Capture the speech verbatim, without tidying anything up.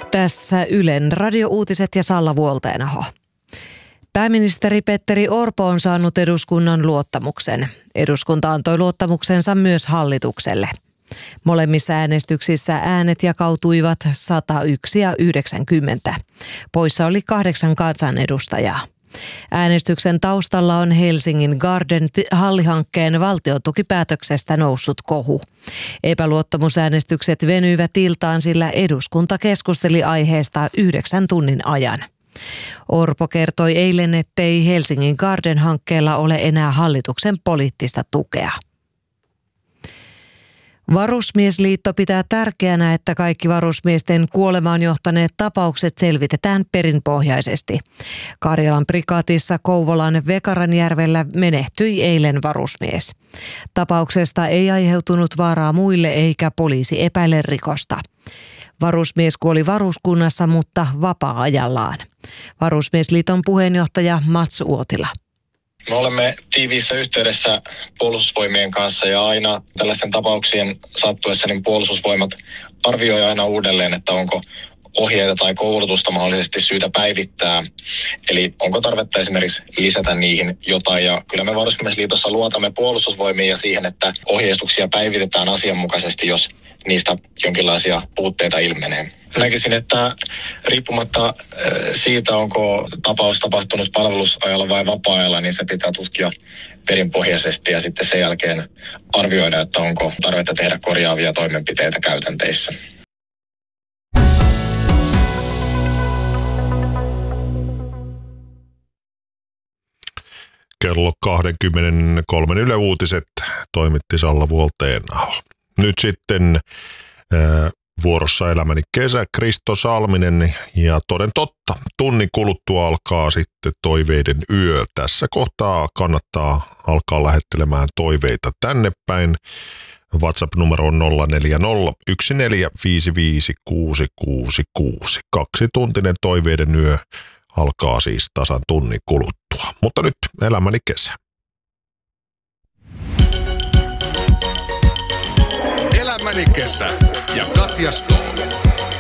Tässä Ylen radiouutiset ja Salla Vuolteenaho. Pääministeri Petteri Orpo on saanut eduskunnan luottamuksen. Eduskunta antoi luottamuksensa myös hallitukselle. Molemmissa äänestyksissä äänet jakautuivat sata yksi ja yhdeksänkymmentä. Poissa oli kahdeksan kansanedustajaa. Äänestyksen taustalla on Helsingin Garden-hallihankkeen valtiontukipäätöksestä noussut kohu. Epäluottamusäänestykset venyivät iltaan, sillä eduskunta keskusteli aiheesta yhdeksän tunnin ajan. Orpo kertoi eilen, ettei Helsingin Garden-hankkeella ole enää hallituksen poliittista tukea. Varusmiesliitto pitää tärkeänä, että kaikki varusmiesten kuolemaan johtaneet tapaukset selvitetään perinpohjaisesti. Karjalan prikaatissa Kouvolan Vekaranjärvellä menehtyi eilen varusmies. Tapauksesta ei aiheutunut vaaraa muille eikä poliisi epäile rikosta. Varusmies kuoli varuskunnassa, mutta vapaa-ajallaan. Varusmiesliiton puheenjohtaja Mats Uotila. Me olemme tiiviissä yhteydessä puolustusvoimien kanssa ja aina tällaisten tapauksien sattuessa niin puolustusvoimat arvioi aina uudelleen, että onko ohjeita tai koulutusta mahdollisesti syytä päivittää. Eli onko tarvetta esimerkiksi lisätä niihin jotain. Ja kyllä me Varusmiesliitossa luotamme puolustusvoimiin ja siihen, että ohjeistuksia päivitetään asianmukaisesti, jos niistä jonkinlaisia puutteita ilmenee. Näkisin, että riippumatta siitä, onko tapaus tapahtunut palvelusajalla vai vapaa-ajalla, niin se pitää tutkia perinpohjaisesti ja sitten sen jälkeen arvioida, että onko tarvetta tehdä korjaavia toimenpiteitä käytänteissä. Kello kaksikymmentäkolme Yle Uutiset toimitti Salla Vuolteenaho. Nyt sitten äh, vuorossa Elämäni kesä, Kristo Salminen ja toden totta, tunnin kuluttua alkaa sitten Toiveiden yö. Tässä kohtaa kannattaa alkaa lähettelemään toiveita tänne päin. WhatsApp-numero on nolla neljä nolla yksi neljä viisi viisi kuusi kuusi kuusi. Kaksituntinen Toiveiden yö alkaa siis tasan tunnin kuluttua. Mutta nyt Elämäni kesä. Elämäni kesä ja Katja Stone.